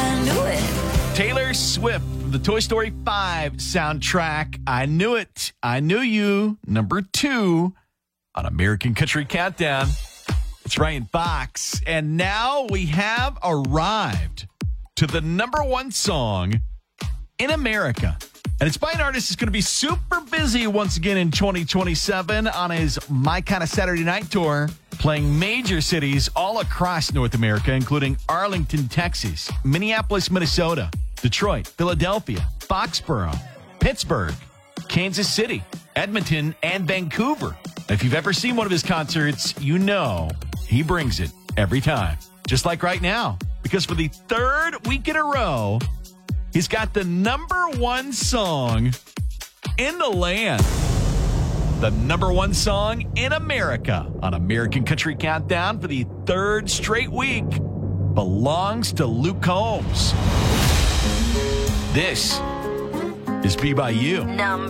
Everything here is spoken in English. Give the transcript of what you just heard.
I knew it. Taylor Swift, the Toy Story 5 soundtrack. I Knew It. I Knew You. Number 2 on American Country Countdown. It's Ryan Fox. And now we have arrived to the number 1 song in America. And it's by an artist who's going to be super busy once again in 2027 on his My Kind of Saturday Night tour, playing major cities all across North America, including Arlington, Texas, Minneapolis, Minnesota, Detroit, Philadelphia, Foxborough, Pittsburgh, Kansas City, Edmonton, and Vancouver. If you've ever seen one of his concerts, you know he brings it every time. Just like right now, because for the 3rd week in a row, he's got the number 1 song in the land. The number 1 song in America on American Country Countdown for the 3rd straight week belongs to Luke Combs. This is Be By You. Number